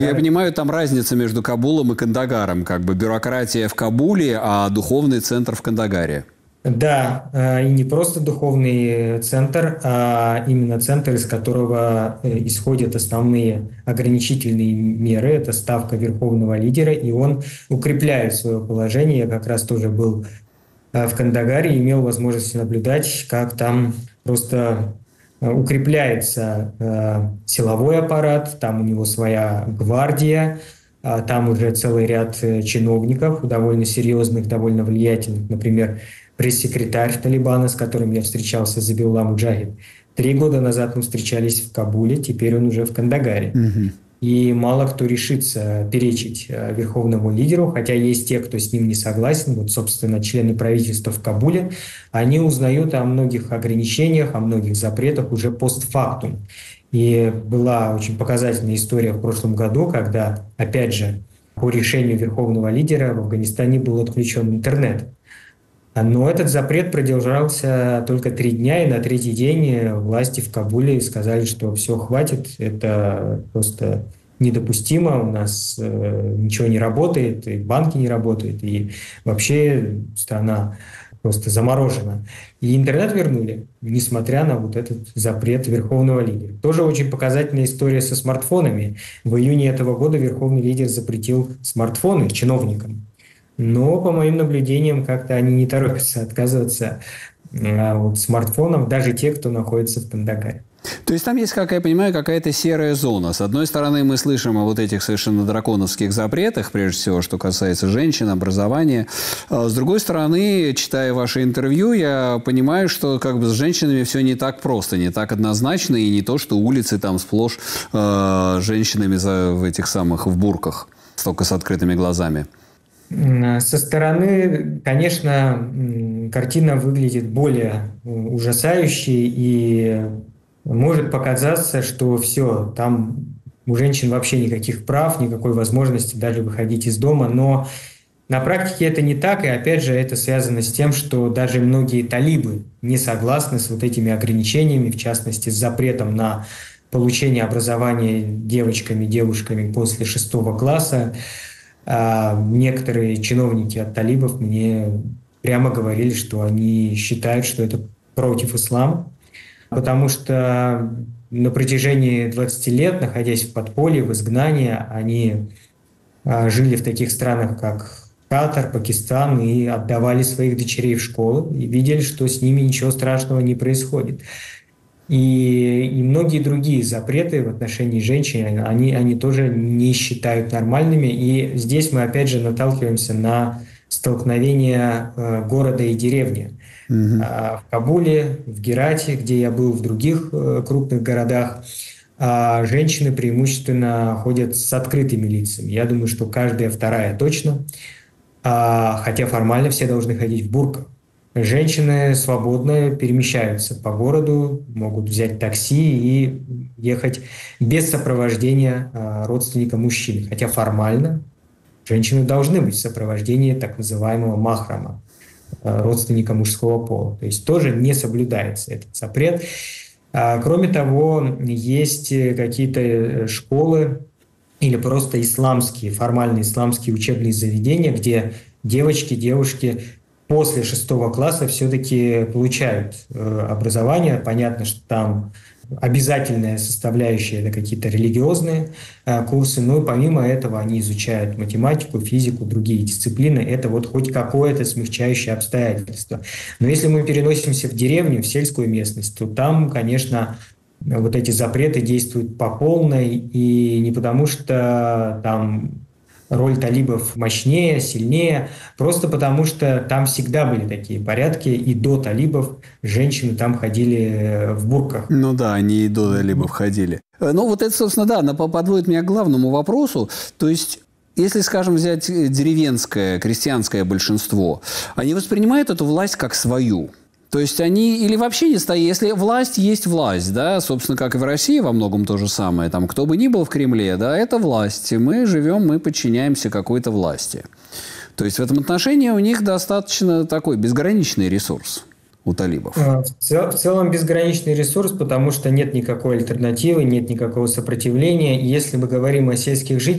Я понимаю, там разница между Кабулом и Кандагаром. Как бы бюрократия в Кабуле, а духовный центр в Кандагаре. Да, и не просто духовный центр, а именно центр, из которого исходят основные ограничительные меры. Это ставка верховного лидера, и он укрепляет свое положение. Я как раз тоже был в Кандагаре, имел возможность наблюдать, как там просто укрепляется силовой аппарат, там у него своя гвардия, там уже целый ряд чиновников, довольно серьезных, довольно влиятельных, например, пресс-секретарь Талибана, с которым я встречался, Забиулла Муджахид. 3 года назад мы встречались в Кабуле, теперь он уже в Кандагаре. И мало кто решится перечить верховному лидеру, хотя есть те, кто с ним не согласен. Вот, собственно, члены правительства в Кабуле, они узнают о многих ограничениях, о многих запретах уже постфактум. И была очень показательная история в прошлом году, когда, опять же, по решению верховного лидера в Афганистане был отключен интернет. Но этот запрет продержался только 3 дня, и на 3-й день власти в Кабуле сказали, что все, хватит, это просто недопустимо, у нас ничего не работает, и банки не работают, и вообще страна просто заморожена. И интернет вернули, несмотря на вот этот запрет верховного лидера. Тоже очень показательная история со смартфонами. В июне этого года верховный лидер запретил смартфоны чиновникам. Но, по моим наблюдениям, как-то они не торопятся отказываться от смартфонов, даже те, кто находится в Кандагаре. То есть там есть, как я понимаю, какая-то серая зона. С одной стороны, мы слышим о вот этих совершенно драконовских запретах, прежде всего, что касается женщин, образования. С другой стороны, читая ваше интервью, я понимаю, что как бы с женщинами все не так просто, не так однозначно, и не то, что улицы там сплошь женщинами в этих самых в бурках, только с открытыми глазами. Со стороны, конечно, картина выглядит более ужасающей, и может показаться, что все, там у женщин вообще никаких прав, никакой возможности даже выходить из дома, но на практике это не так, и опять же это связано с тем, что даже многие талибы не согласны с вот этими ограничениями, в частности с запретом на получение образования девочками, девушками после 6 класса. Некоторые чиновники от талибов мне прямо говорили, что они считают, что это против ислама, потому что на протяжении 20 лет, находясь в подполье, в изгнании, они жили в таких странах, как Катар, Пакистан, и отдавали своих дочерей в школу, и видели, что с ними ничего страшного не происходит. И многие другие запреты в отношении женщин, они тоже не считают нормальными. И здесь мы опять же наталкиваемся на столкновение города и деревни. В Кабуле, в Герате, где я был, в других крупных городах, женщины преимущественно ходят с открытыми лицами. Я думаю, что каждая вторая точно, хотя формально все должны ходить в бурках. Женщины свободно перемещаются по городу, могут взять такси и ехать без сопровождения родственника мужчины. Хотя формально женщины должны быть в сопровождении так называемого махрама, родственника мужского пола. То есть тоже не соблюдается этот запрет. Кроме того, есть какие-то школы или просто исламские, формальные исламские учебные заведения, где девочки, девушки после 6 класса все-таки получают образование. Понятно, что там обязательная составляющая – это какие-то религиозные курсы, но помимо этого они изучают математику, физику, другие дисциплины. Это вот хоть какое-то смягчающее обстоятельство. Но если мы переносимся в деревню, в сельскую местность, то там, конечно, вот эти запреты действуют по полной, и не потому что там роль талибов мощнее, сильнее, просто потому что там всегда были такие порядки, и до талибов женщины там ходили в бурках. Ну да, они и до талибов ходили. Ну вот это, собственно, да, подводит меня к главному вопросу. То есть, если, скажем, взять деревенское, крестьянское большинство, они воспринимают эту власть как свою. То есть они или вообще не стоят, если власть есть власть, да, собственно, как и в России во многом то же самое, там, кто бы ни был в Кремле, да, это власть, мы живем, мы подчиняемся какой-то власти. То есть в этом отношении у них достаточно такой безграничный ресурс у талибов. В целом безграничный ресурс, потому что нет никакой альтернативы, нет никакого сопротивления. И если мы говорим о сельских жителях,